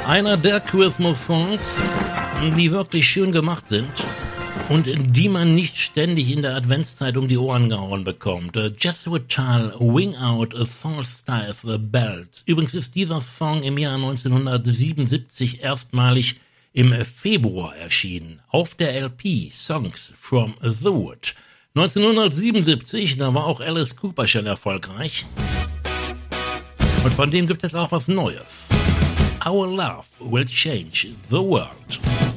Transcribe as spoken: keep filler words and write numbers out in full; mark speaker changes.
Speaker 1: Einer der Christmas-Songs, die wirklich schön gemacht sind und die man nicht ständig in der Adventszeit um die Ohren gehauen bekommt. Jethro Tull, Wing Out a Solstice Bells. Übrigens ist dieser Song im Jahr neunzehnhundertsiebenundsiebzig erstmalig im Februar erschienen, auf der L P Songs from the Wood. neunzehnhundertsiebenundsiebzig, da war auch Alice Cooper schon erfolgreich. Und von dem gibt es auch was Neues. Our Love Will Change the World.